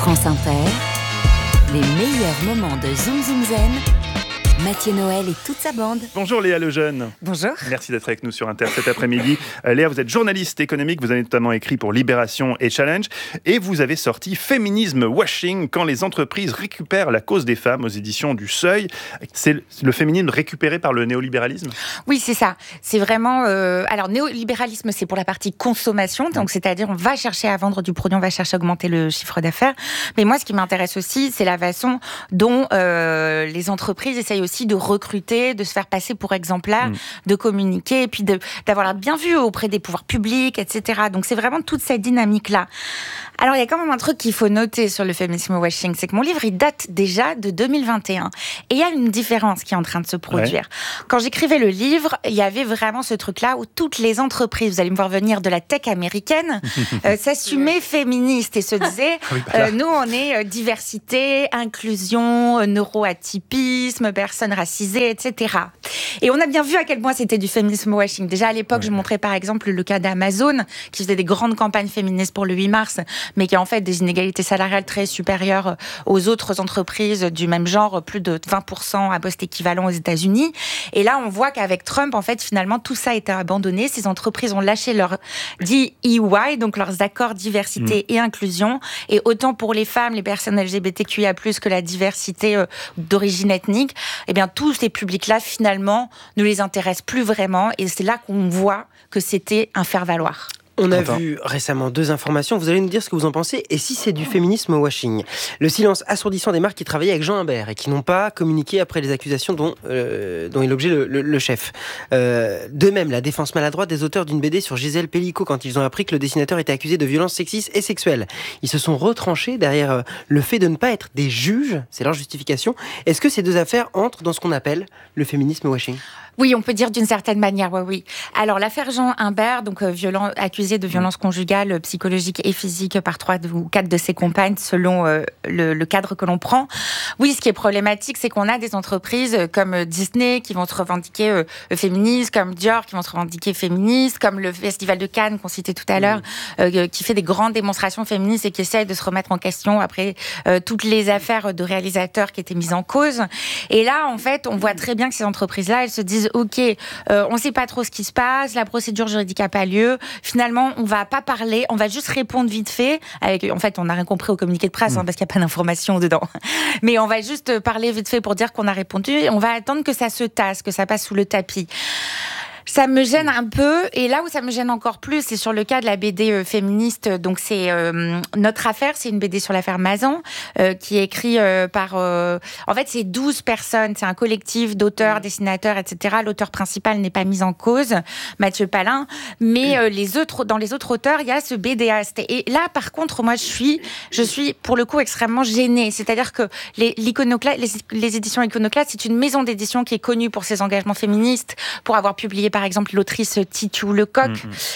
France Inter, les meilleurs moments de Zoom Zoom Zen. Mathieu Noël et toute sa bande. Bonjour Léa Lejeune. Bonjour. Merci d'être avec nous sur Inter cet après-midi. Léa, vous êtes journaliste économique, vous avez notamment écrit pour Libération et Challenge, et vous avez sorti Féminisme Washing, quand les entreprises récupèrent la cause des femmes, aux éditions du Seuil. C'est le féminisme récupéré par le néolibéralisme ? Oui, c'est ça. C'est vraiment... Alors, néolibéralisme, c'est pour la partie consommation, donc c'est-à-dire on va chercher à vendre du produit, on va chercher à augmenter le chiffre d'affaires. Mais moi, ce qui m'intéresse aussi, c'est la façon dont les entreprises essayent aussi de recruter, de se faire passer pour exemplaire, de communiquer, et puis d'avoir la bien vue auprès des pouvoirs publics, etc. Donc c'est vraiment toute cette dynamique-là. Alors il y a quand même un truc qu'il faut noter sur le féminisme washing, c'est que mon livre, il date déjà de 2021. Et il y a une différence qui est en train de se produire. Ouais. Quand j'écrivais le livre, il y avait vraiment ce truc-là où toutes les entreprises, vous allez me voir venir de la tech américaine, s'assumaient féministes et se disaient, nous on est diversité, inclusion, neuroatypisme, personnes racisées, etc. Et on a bien vu à quel point c'était du féminisme washing. Déjà à l'époque, je montrais par exemple le cas d'Amazon, qui faisait des grandes campagnes féministes pour le 8 mars, mais qui a en fait des inégalités salariales très supérieures aux autres entreprises du même genre, plus de 20% à poste équivalent aux États-Unis. Et là, on voit qu'avec Trump, en fait, finalement, tout ça a été abandonné. Ces entreprises ont lâché leur DEI, donc leurs accords diversité et inclusion. Et autant pour les femmes, les personnes LGBTQIA+, que la diversité d'origine ethnique, eh bien, tous ces publics-là, finalement, ne les intéressent plus vraiment. Et c'est là qu'on voit que c'était un faire-valoir. On a vu récemment 2 informations, vous allez nous dire ce que vous en pensez, et si c'est du féminisme washing. Le silence assourdissant des marques qui travaillaient avec Jean Imbert et qui n'ont pas communiqué après les accusations dont est l'objet le chef. De même, la défense maladroite des auteurs d'une BD sur Gisèle Pellicot quand ils ont appris que le dessinateur était accusé de violences sexistes et sexuelles. Ils se sont retranchés derrière le fait de ne pas être des juges, c'est leur justification. Est-ce que ces 2 affaires entrent dans ce qu'on appelle le féminisme washing ? Oui, on peut dire d'une certaine manière, oui. Alors, l'affaire Jean Imbert, donc accusé de violences conjugales, psychologiques et physiques par 3 ou 4 de ses compagnes, selon le cadre que l'on prend. Oui, ce qui est problématique, c'est qu'on a des entreprises comme Disney qui vont se revendiquer féministes, comme Dior qui vont se revendiquer féministes, comme le Festival de Cannes qu'on citait tout à l'heure, qui fait des grandes démonstrations féministes et qui essaye de se remettre en question après toutes les affaires de réalisateurs qui étaient mises en cause. Et là, en fait, on voit très bien que ces entreprises-là, elles se disent OK, on ne sait pas trop ce qui se passe, la procédure juridique n'a pas lieu. Finalement, on ne va pas parler, on va juste répondre vite fait. En fait, on n'a rien compris au communiqué de presse parce qu'il n'y a pas d'information dedans. Mais on va juste parler vite fait pour dire qu'on a répondu et on va attendre que ça se tasse, que ça passe sous le tapis. Ça me gêne un peu, et là où ça me gêne encore plus, c'est sur le cas de la BD féministe. Donc c'est Notre affaire, c'est une BD sur l'affaire Mazan, qui est écrite par... En fait, c'est 12 personnes, c'est un collectif d'auteurs, dessinateurs, etc. L'auteur principal n'est pas mis en cause, Mathieu Palin, mais dans les autres auteurs, il y a ce BDaste. Et là, par contre, moi, je suis pour le coup extrêmement gênée. C'est-à-dire que les éditions Iconoclast, c'est une maison d'édition qui est connue pour ses engagements féministes, pour avoir publié par exemple l'autrice Titu Lecoq,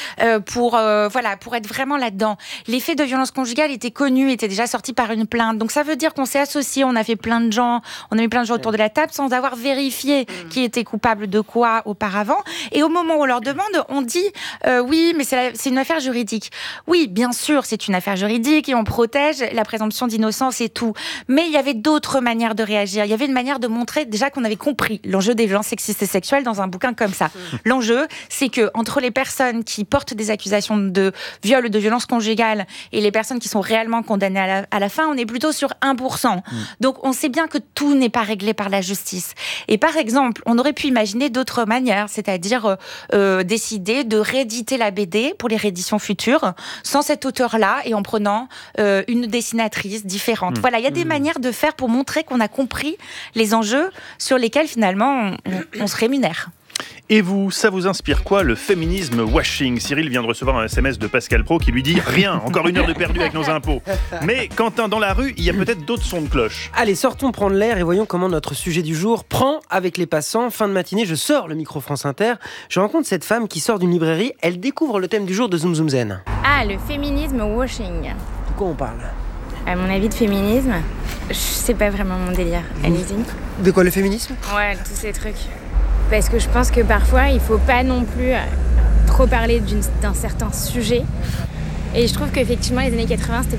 pour être vraiment là-dedans. Les faits de violence conjugale étaient connus, étaient déjà sortis par une plainte. Donc ça veut dire qu'on s'est associés, on a mis plein de gens autour de la table sans avoir vérifié qui était coupable de quoi auparavant. Et au moment où on leur demande, on dit oui, mais c'est une affaire juridique. Oui, bien sûr, c'est une affaire juridique et on protège la présomption d'innocence et tout. Mais il y avait d'autres manières de réagir. Il y avait une manière de montrer déjà qu'on avait compris l'enjeu des violences sexistes et sexuelles dans un bouquin comme ça. L'enjeu, c'est que entre les personnes qui portent des accusations de viol ou de violence conjugale et les personnes qui sont réellement condamnées à la fin, on est plutôt sur 1%. Donc on sait bien que tout n'est pas réglé par la justice. Et par exemple, on aurait pu imaginer d'autres manières, c'est-à-dire décider de rééditer la BD pour les rééditions futures sans cet auteur-là et en prenant une dessinatrice différente. Voilà, il y a des manières de faire pour montrer qu'on a compris les enjeux sur lesquels finalement on se rémunère. Et vous, ça vous inspire quoi, le féminisme washing ? Cyril vient de recevoir un SMS de Pascal Praud qui lui dit « Rien, encore 1 heure de perdu avec nos impôts ». Mais Quentin, dans la rue, il y a peut-être d'autres sons de cloche. Allez, sortons prendre l'air et voyons comment notre sujet du jour prend avec les passants. Fin de matinée, je sors le micro France Inter. Je rencontre cette femme qui sort d'une librairie. Elle découvre le thème du jour de Zoom Zoom Zen. Ah, le féminisme washing. De quoi on parle ? À mon avis de féminisme, c'est pas vraiment mon délire. Allez-y. De quoi, le féminisme ? Ouais, tous ces trucs. Parce que je pense que parfois, il faut pas non plus trop parler d'un certain sujet. Et je trouve qu'effectivement, les années 80, c'était bien.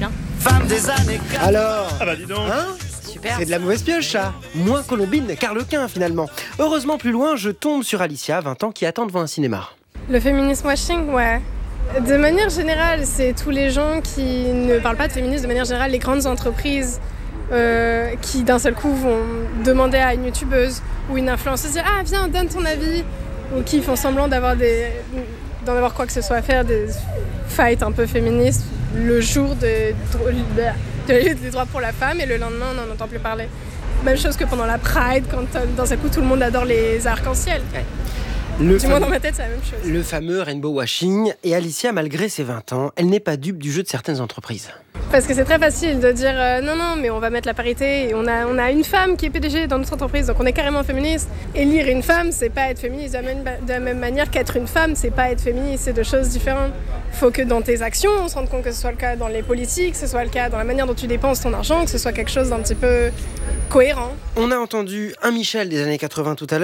femme des années 80. Alors, Ah bah dis donc. hein? Super. C'est de la mauvaise pioche, ça. Moins Colombine qu'Arlequin, finalement. Heureusement, plus loin, je tombe sur Alicia, 20 ans, qui attend devant un cinéma. Le féminisme washing, ouais. De manière générale, c'est tous les gens qui ne parlent pas de féminisme, de manière générale, les grandes entreprises qui d'un seul coup vont demander à une youtubeuse ou une influenceuse de dire « Ah, viens, donne ton avis » ou qui font semblant d'en avoir quoi que ce soit à faire, des fights un peu féministes le jour de la lutte des droits pour la femme et le lendemain, on n'en entend plus parler. Même chose que pendant la Pride, quand d'un seul coup, tout le monde adore les arcs-en-ciel. Du moins dans ma tête, c'est la même chose. Le fameux rainbow washing. Et Alicia, malgré ses 20 ans, elle n'est pas dupe du jeu de certaines entreprises. Parce que c'est très facile de dire non, mais on va mettre la parité. Et on a une femme qui est PDG dans notre entreprise, donc on est carrément féministe. Élire une femme, c'est pas être féministe. De la même manière qu'être une femme, c'est pas être féministe. C'est deux choses différentes. Faut que dans tes actions, on se rende compte que ce soit le cas dans les politiques, que ce soit le cas dans la manière dont tu dépenses ton argent, que ce soit quelque chose d'un petit peu cohérent. On a entendu un Michel des années 80 tout à l'heure.